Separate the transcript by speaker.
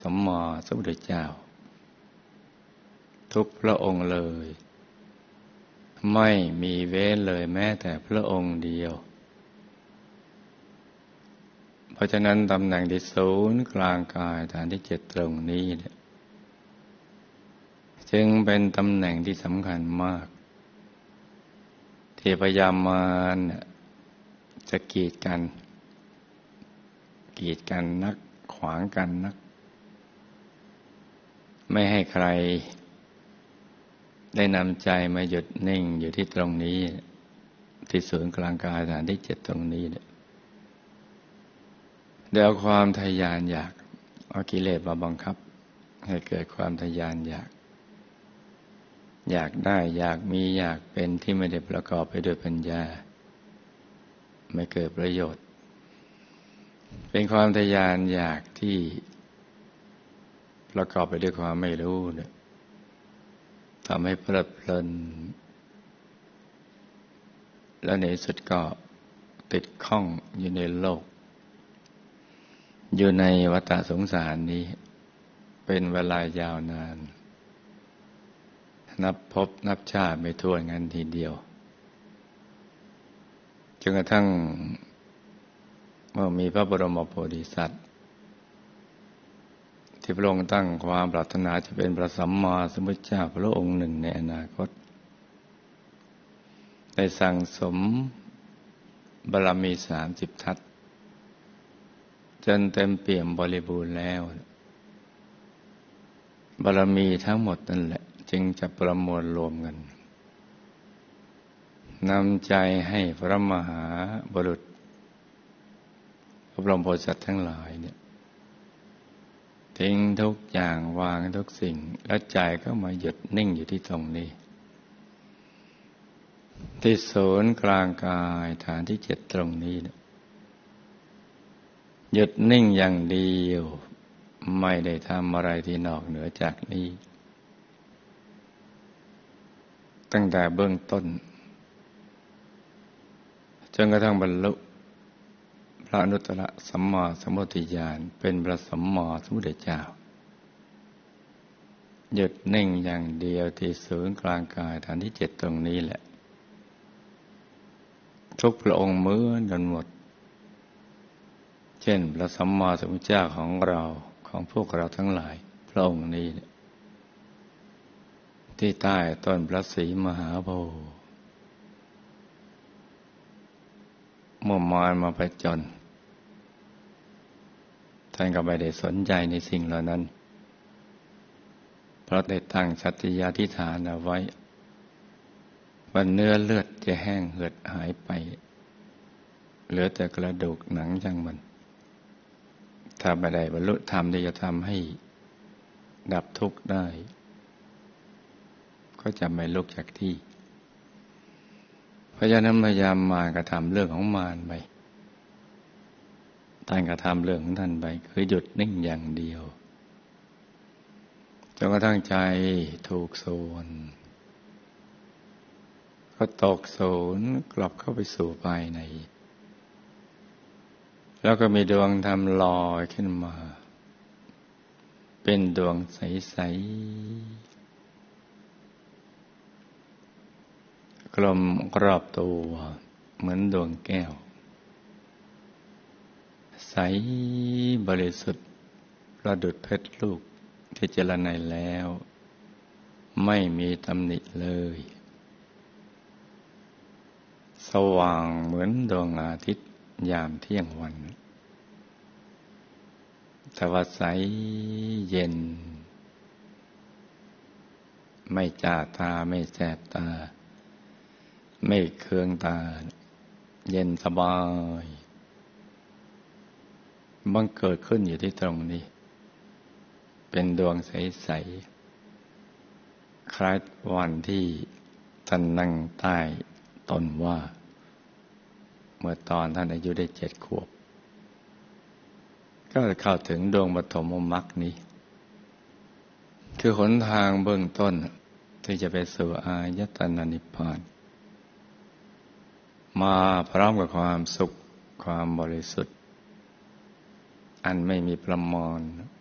Speaker 1: สัมมาสัมพุทธเจ้าทุกพระองค์เลยไม่มีเว้นเลยแม้แต่พระองค์เดียวเพราะฉะนั้นตำแหน่งที่ศูนย์กลางกายฐานที่7ตรงนี้เนี่ยจึงเป็นตำแหน่งที่สำคัญมากที่พยามารจะกีดกันนักขวางกันนักไม่ให้ใครได้นำใจมาหยุดนิ่งอยู่ที่ตรงนี้ที่ศูนย์กลางกายฐานที่7ตรงนี้เนี่ยเดี๋ยวความทะยานอยากเอากิเลสมาบังคับให้เกิดความทะยานอยากได้อยากมีอยากเป็นที่ไม่ได้ประกอบไปด้วยปัญญาไม่เกิดประโยชน์เป็นความทะยานอยากที่ประกอบไปด้วยความไม่รู้เนี่ยทำให้เพลิดเพลินและในสุดก็ติดข้องอยู่ในโลกอยู่ในวัฏสงสารนี้เป็นเวลายาวนานนับพบนับชาติไม่ถ้วนงั้นทีเดียวจนกระทั่งเมื่อมีพระบรมโพธิสัตว์ที่พระองค์ตั้งความปรารถนาจะเป็นพระสัมมาสัมพุทธเจ้าพระองค์หนึ่งในอนาคตได้สั่งสมบารมี30 ทัศจนเต็มเปี่ยมบริบูรณ์แล้วบารมีทั้งหมดนั่นแหละจึงจะประมวลรวมกันนำใจให้พระมหาบุรุษพระบรมโพธิสัตว์ทั้งหลายเนี่ยทิ้งทุกอย่างวางทุกสิ่งแล้วใจก็มาหยุดนิ่งอยู่ที่ตรงนี้ที่ศูนย์กลางกายฐานที่7ตรงนี้เนี่ยหยุดนิ่งอย่างเดียวไม่ได้ทำอะไรที่นอกเหนือจากนี้ตั้งแต่เบื้องต้นจนกระทั่งบรรลุพระอนุตตรสัมมาสัมโพธิญาณเป็นพระสัมมาสัมพุทธเจ้าหยุดนิ่งอย่างเดียวที่ศูนย์กลางกายฐานที่7ตรงนี้แหละทุกพระองค์เหมือนกันหมดเช่นพระสัมมาสัมพุทธเจ้าของเราของพวกเราทั้งหลายพระองค์นี้ที่ใต้ต้นพระศรีมหาโพธิ์เมื่อมารมาผจญท่านก็ไม่ได้สนใจในสิ่งเหล่านั้นเพราะได้ตั้งสัตยาธิษฐานเอาไว้ว่าเนื้อเลือดจะแห้งเหือดหายไปเหลือแต่กระดูกหนังจังมันถ้าไม่ได้บรรลุธรรมที่จะทำให้ดับทุกข์ได้ก็จะไม่ลุกจากที่เพราะฉะนั้นพยายามมารก็ทำเรื่องของมารไปท่านก็ทำเรื่องของท่านไปคือหยุดนิ่งอย่างเดียวจนกระทั่งใจถูกโซนก็ตกโซนกลับเข้าไปสู่ภายในแล้วก็มีดวงธรรมลอยขึ้นมาเป็นดวงใสๆกลมรอบตัวเหมือนดวงแก้วใสบริสุทธิ์ประดุจเพชรลูกที่เจรไนแล้วไม่มีตำหนิเลยสว่างเหมือนดวงอาทิตย์ยามเที่ยงวันแต่ว่าใสเย็นไม่จ้าตาไม่แสบตาไม่เคืองตาเย็นสบายบังเกิดขึ้นอยู่ที่ตรงนี้เป็นดวงใสๆคล้ายวันที่ท่านนั่งใต้ต้นว่าเมื่อตอนท่านอายุได้7 ขวบก็เข้าถึงดวงปฐมมรรคนี้คือหนทางเบื้องต้นที่จะไปสู่อายตนะนิพพานมาพร้อมกับความสุขความบริสุทธิ์อันไม่มีประมาณ